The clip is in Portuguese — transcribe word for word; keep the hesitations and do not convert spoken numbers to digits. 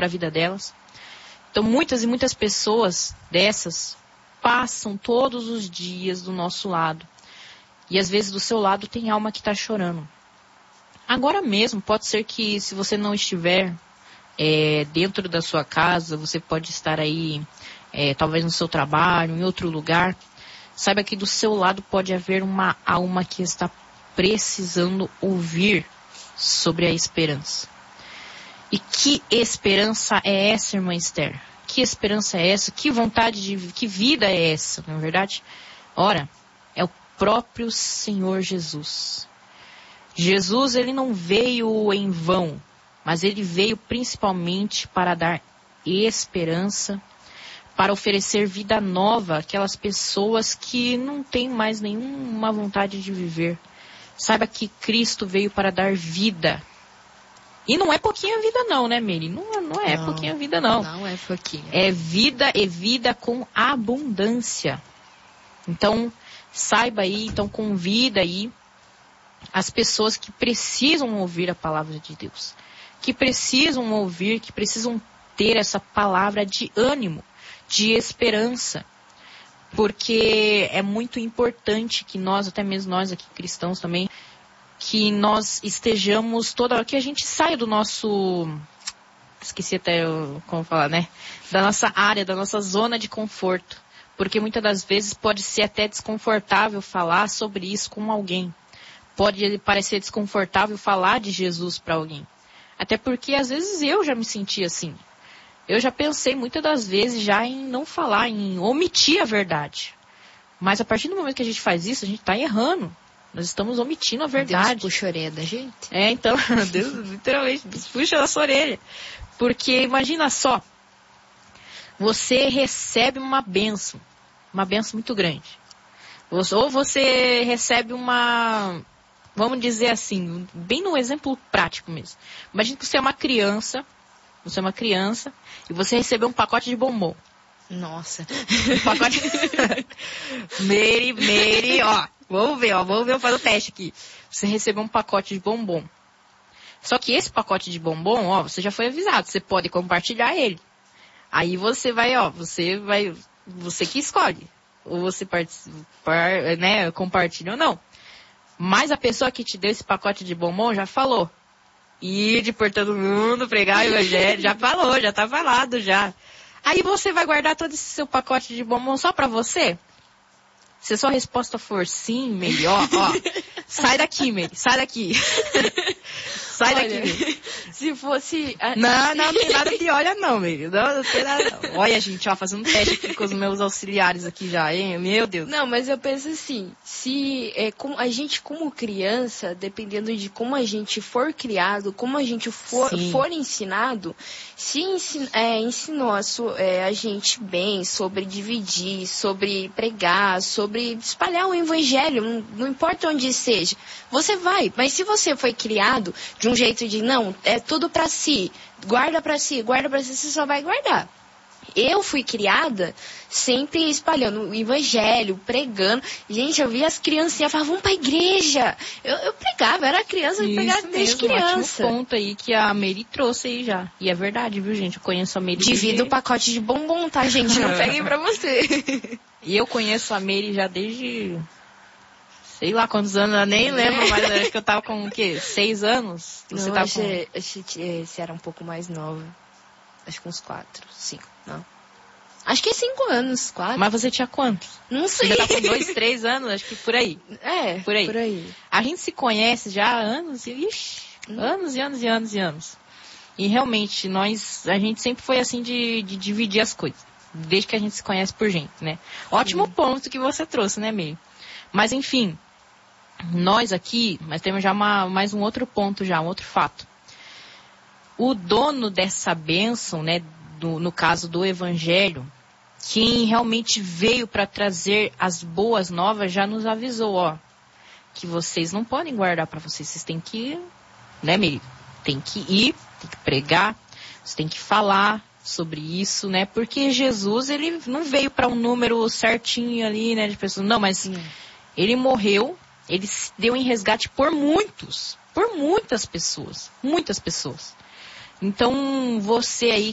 para a vida delas. Então, muitas e muitas pessoas dessas passam todos os dias do nosso lado. E às vezes do seu lado tem alma que está chorando. Agora mesmo, pode ser que se você não estiver é, dentro da sua casa, você pode estar aí, é, talvez no seu trabalho, em outro lugar. Saiba que do seu lado pode haver uma alma que está precisando ouvir sobre a esperança. E que esperança é essa, irmã Esther? Que esperança é essa? Que vontade de... Que vida é essa, não é verdade? Ora, é o próprio Senhor Jesus. Jesus, ele não veio em vão, mas ele veio principalmente para dar esperança, para oferecer vida nova àquelas pessoas que não têm mais nenhuma vontade de viver. Saiba que Cristo veio para dar vida. E não é pouquinha vida não, né, Mary? Não, não é não, pouquinha vida não. Não é pouquinha. É vida e vida com abundância. Então, saiba aí, então convida aí as pessoas que precisam ouvir a palavra de Deus. Que precisam ouvir, que precisam ter essa palavra de ânimo, de esperança. Porque é muito importante que nós, até mesmo nós aqui cristãos também, que nós estejamos toda hora, que a gente saia do nosso, esqueci até como falar, né? Da nossa área, da nossa zona de conforto. Porque muitas das vezes pode ser até desconfortável falar sobre isso com alguém. Pode parecer desconfortável falar de Jesus para alguém. Até porque às vezes eu já me senti assim. Eu já pensei muitas das vezes já em não falar, em omitir a verdade. Mas a partir do momento que a gente faz isso, a gente está errando. Nós estamos omitindo a verdade. Deus puxa a orelha da gente. É, então, Deus literalmente Deus puxa a sua orelha. Porque imagina só, você recebe uma bênção, uma bênção muito grande. Ou você recebe uma, vamos dizer assim, bem no exemplo prático mesmo. Imagina que você é uma criança, você é uma criança e você recebeu um pacote de bombom. Nossa. Um pacote... Mary, Mary, ó. Vamos ver, ó. Vamos ver eu fazer o teste aqui. Você recebeu um pacote de bombom. Só que esse pacote de bombom, ó, você já foi avisado. Você pode compartilhar ele. Aí você vai, ó, você vai... Você que escolhe. Ou você participar, né, compartilha ou não. Mas a pessoa que te deu esse pacote de bombom já falou. Ide por todo mundo, pregar o evangelho. Já falou, já tá falado já. Aí você vai guardar todo esse seu pacote de bombom só pra você? Se a sua resposta for sim, melhor, ó, sai daqui, Mary, sai daqui. Sai olha, daqui, Mary. Se fosse... Não, não, não tem nada de olha não, Mary. Não, não tem nada não. Olha, gente, ó, fazendo um teste aqui com os meus auxiliares aqui já, hein? Meu Deus. Não, mas eu penso assim, se é, com, a gente como criança, dependendo de como a gente for criado, como a gente for, for ensinado, se ensin, é, ensinou a, su, é, a gente bem sobre dividir, sobre pregar, sobre espalhar o evangelho, não, não importa onde seja, você vai. Mas se você foi criado de um jeito de, não, é tudo pra si, guarda pra si, guarda pra si, você só vai guardar. Eu fui criada sempre espalhando o evangelho, pregando. Gente, eu via as criancinhas falavam, vamos pra igreja. Eu, eu pregava, era criança, eu pregava desde criança. Ótimo ponto aí que a Mary trouxe aí já. E é verdade, viu, gente? Eu conheço a Mary. Divida o pacote de bombom, tá, gente? Não peguem pra você. E eu conheço a Mary já desde... Sei lá quantos anos, eu nem lembro, mas acho que eu tava com o quê? Seis anos? Você não, tava acho, com... acho que você era um pouco mais nova. Acho que uns quatro, cinco, não. Acho que é cinco anos, quatro. Mas você tinha quantos? Não sei. Você já tá com dois, três anos, acho que por aí. É, por aí. Por aí. A gente se conhece já há anos e, ixi, hum. anos e anos e anos e anos. E realmente, nós, a gente sempre foi assim de, de dividir as coisas. Desde que a gente se conhece por gente, né? Ótimo Sim. ponto que você trouxe, né, Meio? Mas enfim, nós aqui, nós temos já uma, mais um outro ponto já, um outro fato. O dono dessa bênção, né, do, no caso do evangelho, quem realmente veio para trazer as boas novas já nos avisou, ó, que vocês não podem guardar para vocês, vocês têm que, né, Miri? Tem que ir, tem que pregar, você tem que falar sobre isso, né? Porque Jesus, ele não veio para um número certinho ali, né, de pessoas, não, mas Sim. ele morreu, ele se deu em resgate por muitos, por muitas pessoas, muitas pessoas. Então, você aí